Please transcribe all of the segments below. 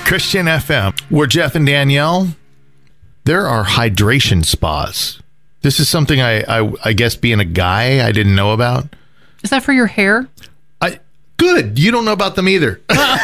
Christian FM. We're Jeff and Danielle. There are hydration spas. This is something I guess being a guy I didn't know about. Is that for your hair? Good. You don't know about them either.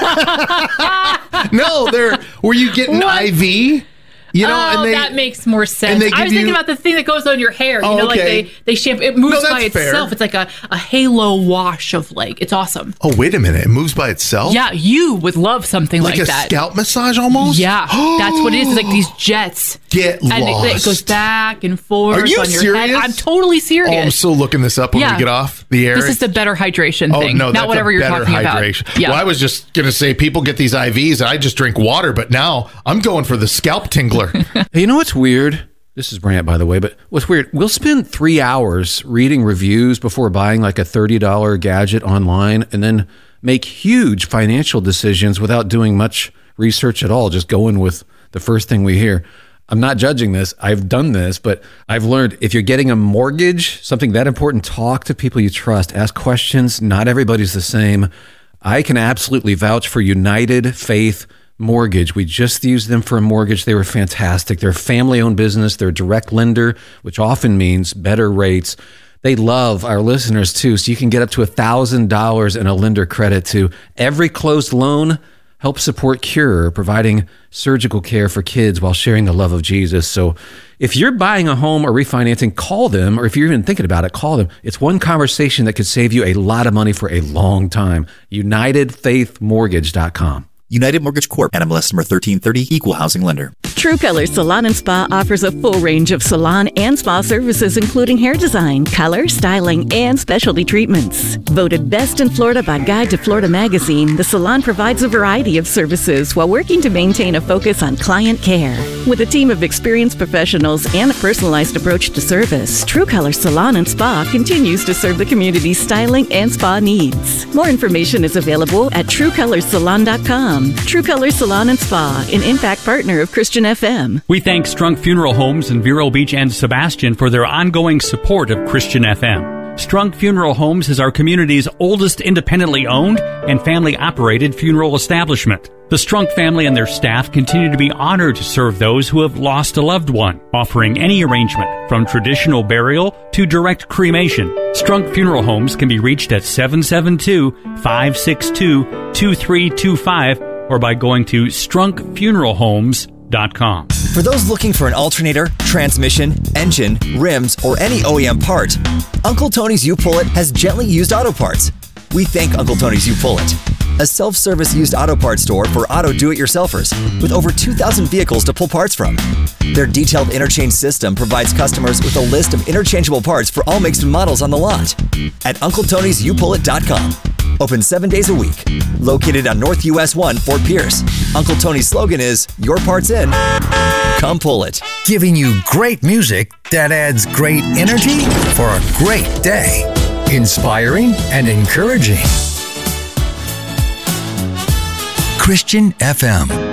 No, they're where you get an IV. You know, and that makes more sense. I was thinking about the thing that goes on your hair. You know, okay. Like they shampoo. It moves by itself. Fair. It's like a halo wash of it's awesome. Oh, wait a minute. It moves by itself? Yeah, you would love something like that. Like a scalp massage almost? Yeah, that's what it is. It's like these jets. Get lost. And it goes back and forth on your serious? Head. I'm totally serious. Oh, I'm still looking this up when we get off the air. This is the better hydration thing. No, not whatever you're talking hydration. About. Yeah. Well, I was just going to say people get these IVs. I just drink water, but now I'm going for the scalp tingler. Hey, you know what's weird? This is Brant, by the way, but what's weird, we'll spend 3 hours reading reviews before buying like a $30 gadget online and then make huge financial decisions without doing much research at all, just going with the first thing we hear. I'm not judging this. I've done this, but I've learned if you're getting a mortgage, something that important, talk to people you trust, ask questions. Not everybody's the same. I can absolutely vouch for United Faith Mortgage. We just used them for a mortgage. They were fantastic. They're a family-owned business. They're a direct lender, which often means better rates. They love our listeners too, so you can get up to $1,000 in a lender credit to every closed loan. Help support Cure, providing surgical care for kids while sharing the love of Jesus. So if you're buying a home or refinancing, call them, or if you're even thinking about it, call them. It's one conversation that could save you a lot of money for a long time. UnitedFaithMortgage.com. United Mortgage Corp. NMLS number 1330, Equal Housing Lender. True Color Salon and Spa offers a full range of salon and spa services, including hair design, color, styling, and specialty treatments. Voted best in Florida by Guide to Florida magazine, the salon provides a variety of services while working to maintain a focus on client care. With a team of experienced professionals and a personalized approach to service, True Color Salon and Spa continues to serve the community's styling and spa needs. More information is available at TrueColorSalon.com. True Color Salon and Spa, an impact partner of Christian FM. We thank Strunk Funeral Homes in Vero Beach and Sebastian for their ongoing support of Christian FM. Strunk Funeral Homes is our community's oldest independently owned and family-operated funeral establishment. The Strunk family and their staff continue to be honored to serve those who have lost a loved one, offering any arrangement from traditional burial to direct cremation. Strunk Funeral Homes can be reached at 772-562-2325 or by going to strunkfuneralhomes.com. For those looking for an alternator, transmission, engine, rims, or any OEM part, Uncle Tony's U-Pull-It has gently used auto parts. We thank Uncle Tony's U-Pull-It, a self-service used auto parts store for auto do-it-yourselfers with over 2,000 vehicles to pull parts from. Their detailed interchange system provides customers with a list of interchangeable parts for all makes and models on the lot at UncleTony'sUPullIt.com. Open 7 days a week. Located on North US 1, Fort Pierce. Uncle Tony's slogan is, your part's in, come pull it. Giving you great music that adds great energy for a great day. Inspiring and encouraging. Christian FM.